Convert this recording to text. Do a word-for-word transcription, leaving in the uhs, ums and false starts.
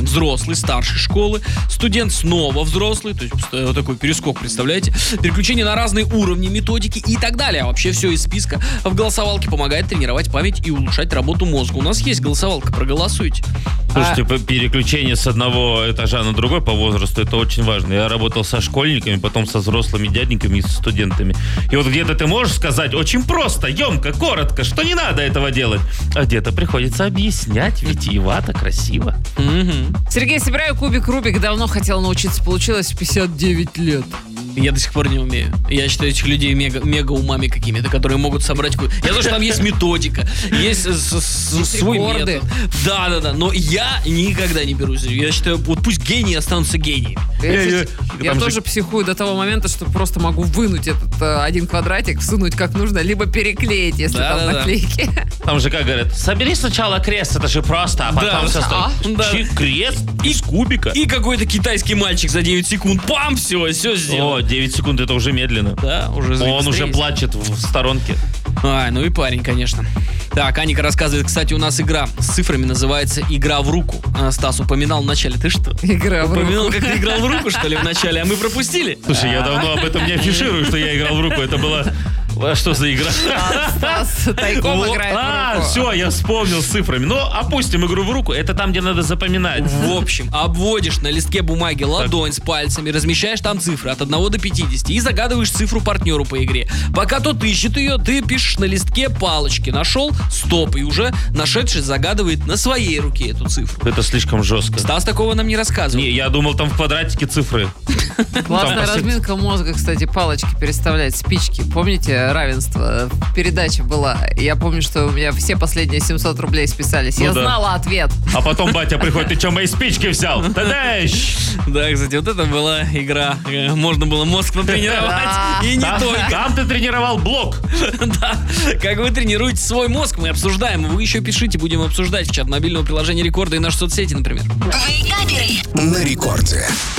взрослый, старшей школы, студент снова взрослый, то есть вот такой перескок, представляете? Переключение на разные уровни методики и так далее. А вообще все из списка в голосовалке помогает тренировать память и улучшать работу мозга. У нас есть голосовалка, проголосуйте. Слушайте, а... переключение с одного этажа на другой по возрасту, это очень важно. Я работал со школьниками, потом со взрослыми дяденьками и со студентами. И вот где-то ты можешь сказать очень просто, емко, коротко, что не надо этого делать. А где-то приходится объяснять, витиевато, красиво. Угу. Сергей, собираю кубик Рубик. Давно хотел научиться. Получилось в пятьдесят девять лет. Я до сих пор не умею. Я считаю этих людей мега, мега умами какими-то, которые могут собрать... Я знаю, что там есть методика, есть, с, с, свой рекорды. метод. Да-да-да, но я никогда не берусь. Я считаю, вот пусть гении останутся гениями. Я, я, я тоже же... психую до того момента, что просто могу вынуть этот э, один квадратик, всунуть как нужно, либо переклеить, если да, там да, наклейки. Там же, как говорят, собери сначала крест, это же просто, а потом да, все а? Да. Крест из кубика. И какой-то китайский мальчик за девять секунд, пам, все, все сделал. О, девять секунд, это уже медленно. Да, уже Он уже плачет в сторонке. Ай, ну и парень, конечно. Так, Аника рассказывает, кстати, у нас игра с цифрами называется «Игра в руку». Стас упоминал в начале. Ты что? Игра в руку. Упоминал, как ты играл в руку, что ли, в начале, а мы пропустили? Слушай, я давно об этом не афиширую, что я играл в руку. Это было... А что за игра? Стас тайком играет в руку. А, все, я вспомнил с цифрами. Ну, опустим игру в руку. Это там, где надо запоминать. В общем, обводишь на листке бумаги ладонь с пальцами, размещаешь там цифры от одного до пятидесяти и загадываешь цифру партнеру по игре. Пока тот ищет ее, ты пишешь на листке палочки. Нашел? Стоп. И уже нашедший загадывает на своей руке эту цифру. Это слишком жестко. Стас такого нам не рассказывал. Не, я думал, там в квадратике цифры. Классная разминка мозга, кстати, палочки переставлять, спички. Помните, равенство в передаче была? Я помню, что у меня все последние семьсот рублей списались. Ну я да. знала ответ. А потом батя приходит, ты что, мои спички взял? Та-дащ! Да, кстати, вот это была игра. Можно было мозг потренировать. И не только. Там ты тренировал блок. Да. Как вы тренируете свой мозг, мы обсуждаем. Вы еще пишите, будем обсуждать в чат мобильного приложения Рекорда и наши соцсети, например. На Рекорде.